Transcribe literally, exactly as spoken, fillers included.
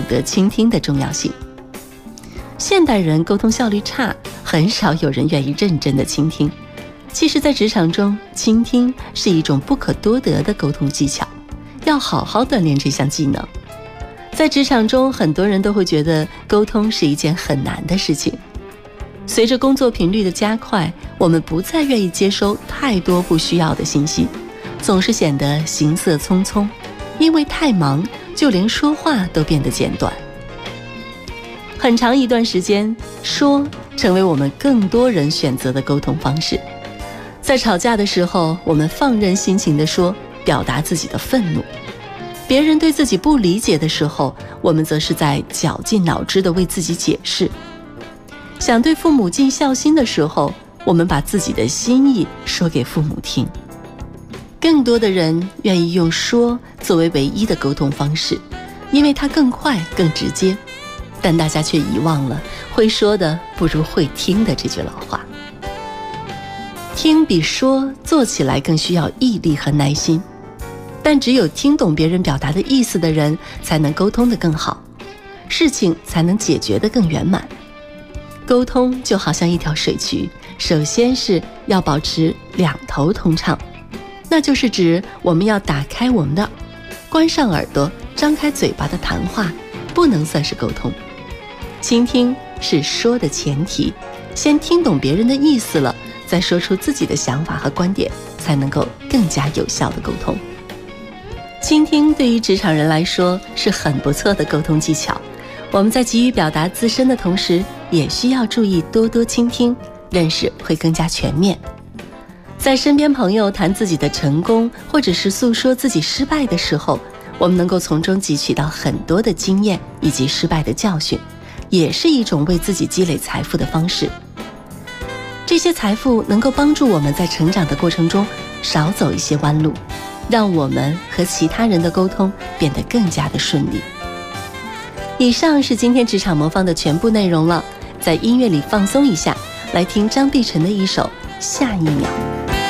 得倾听的重要性。现代人沟通效率差，很少有人愿意认真的倾听。其实在职场中，倾听是一种不可多得的沟通技巧，要好好锻炼这项技能。在职场中，很多人都会觉得沟通是一件很难的事情。随着工作频率的加快，我们不再愿意接收太多不需要的信息，总是显得行色匆匆，因为太忙，就连说话都变得简短。很长一段时间，说成为我们更多人选择的沟通方式。在吵架的时候，我们放任心情地说，表达自己的愤怒；别人对自己不理解的时候，我们则是在绞尽脑汁地为自己解释。想对父母尽孝心的时候，我们把自己的心意说给父母听。更多的人愿意用说作为唯一的沟通方式，因为它更快更直接，但大家却遗忘了会说的不如会听的这句老话。听比说做起来更需要毅力和耐心，但只有听懂别人表达的意思的人，才能沟通得更好，事情才能解决得更圆满。沟通就好像一条水渠，首先是要保持两头通畅，那就是指我们要打开我们的关上耳朵张开嘴巴的谈话不能算是沟通。倾听是说的前提，先听懂别人的意思了，再说出自己的想法和观点，才能够更加有效的沟通。倾听对于职场人来说是很不错的沟通技巧，我们在急于表达自身的同时，也需要注意多多倾听，认识会更加全面。在身边朋友谈自己的成功，或者是诉说自己失败的时候，我们能够从中汲取到很多的经验以及失败的教训，也是一种为自己积累财富的方式。这些财富能够帮助我们在成长的过程中少走一些弯路，让我们和其他人的沟通变得更加的顺利。以上是今天职场魔方的全部内容了，在音乐里放松一下，来听张碧晨的一首《下一秒》。